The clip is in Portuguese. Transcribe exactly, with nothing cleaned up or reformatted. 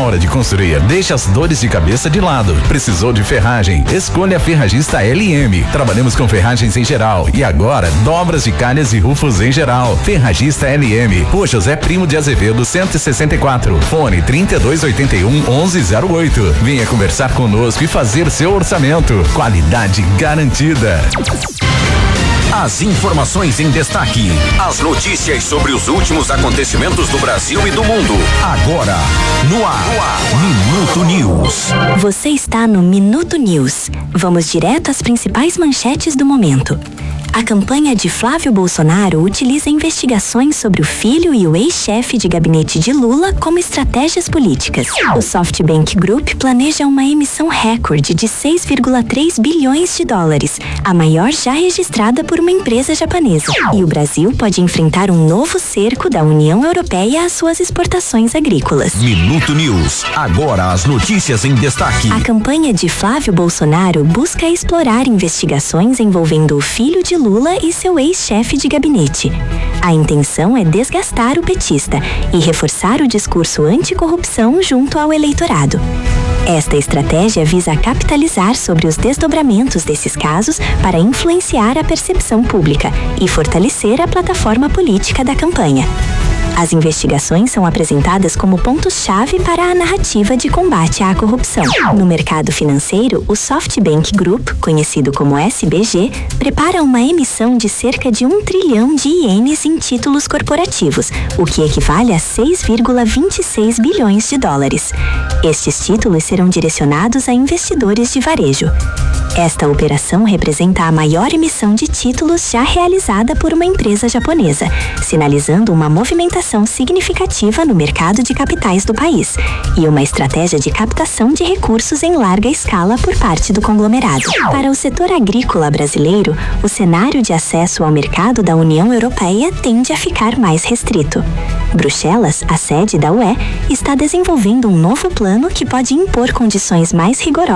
hora de construir, deixe as dores de cabeça de lado. Precisou de ferragem? Escolha a Ferragista L M. Trabalhamos com ferragens em geral e agora dobras de calhas e rufos em geral. Ferragista L M, Rua José Primo de Azevedo, cento e sessenta e quatro. Fone trinta e dois oitenta e um, onze zero oito. Venha conversar conosco e fazer seu orçamento. Qualidade garantida. As informações em destaque, as notícias sobre os últimos acontecimentos do Brasil e do mundo. Agora, no ar, no ar. Minuto News. Você está no Minuto News. Vamos direto às principais manchetes do momento. A campanha de Flávio Bolsonaro utiliza investigações sobre o filho e o ex-chefe de gabinete de Lula como estratégias políticas. O SoftBank Group planeja uma emissão recorde de seis vírgula três bilhões de dólares, a maior já registrada por uma empresa japonesa. E o Brasil pode enfrentar um novo cerco da União Europeia às suas exportações agrícolas. Minuto News. Agora as notícias em destaque. A campanha de Flávio Bolsonaro busca explorar investigações envolvendo o filho de Lula e seu ex-chefe de gabinete. A intenção é desgastar o petista e reforçar o discurso anticorrupção junto ao eleitorado. Esta estratégia visa capitalizar sobre os desdobramentos desses casos para influenciar a percepção pública e fortalecer a plataforma política da campanha. As investigações são apresentadas como pontos-chave para a narrativa de combate à corrupção. No mercado financeiro, o SoftBank Group, conhecido como S B G, prepara uma emissão de cerca de um trilhão de ienes em títulos corporativos, o que equivale a seis vírgula vinte e seis bilhões de dólares. Estes títulos serão direcionados a investidores de varejo. Esta operação representa a maior emissão de títulos já realizada por uma empresa japonesa, sinalizando uma movimentação significativa no mercado de capitais do país e uma estratégia de captação de recursos em larga escala por parte do conglomerado. Para o setor agrícola brasileiro, o cenário de acesso ao mercado da União Europeia tende a ficar mais restrito. Bruxelas, a sede da U E, está desenvolvendo um novo plano que pode impor condições mais rigorosas